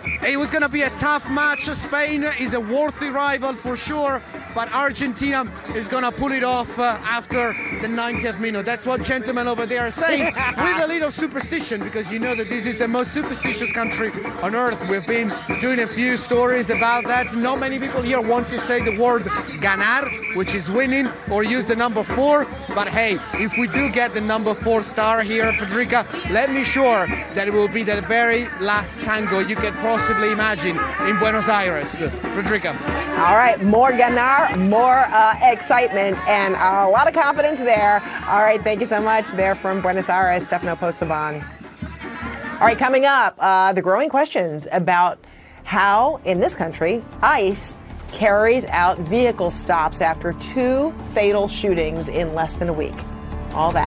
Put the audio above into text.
It was going to be a tough match. Spain is a worthy rival for sure, but Argentina is going to pull it off after the 90th minute. That's what gentlemen over there are saying, with a little superstition, because you know that this is the most superstitious country on earth. We've been doing a few stories about that. Not many people here want to say the word ganar, which is winning, or use the number 4. But hey, if we do get the number 4 star here, Federica, let me sure that it will be the very last tango you can possibly imagine in Buenos Aires. Federica. All right, more ganar, more excitement, and a lot of confidence there. All right, thank you so much there from Buenos Aires, Stefano Pozzebon. All right, coming up, the growing questions about how, in this country, ICE carries out vehicle stops after 2 fatal shootings in less than a week. All that.